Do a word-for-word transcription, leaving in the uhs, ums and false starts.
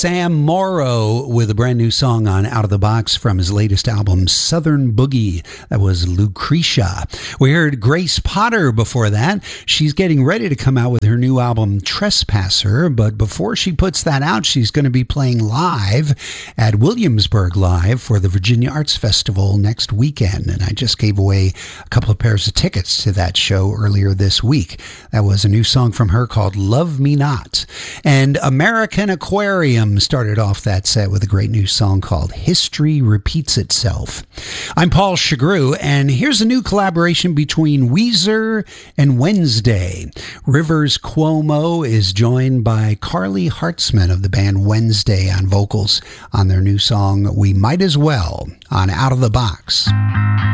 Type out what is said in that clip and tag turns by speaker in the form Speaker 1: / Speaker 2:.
Speaker 1: Sam Morrow with a brand new song on Out of the Box from his latest album, Southern Boogie. That was Lucretia. We heard Grace Potter before that. She's getting ready to come out with her new album, Trespasser, but before she puts that out, she's going to be playing live at Williamsburg Live for the Virginia Arts Festival next weekend, and I just gave away a couple of pairs of tickets to that show earlier this week. That was a new song from her called Love Me Not. And American Aquarium started off that set with a great new song called History Repeats Itself. I'm Paul Chagru, and here's a new collaboration between Weezer and Wednesday. Rivers Cuomo is joined by Carly Hartzman of the band Wednesday on vocals on their new song We Might As Well on Out of the Box.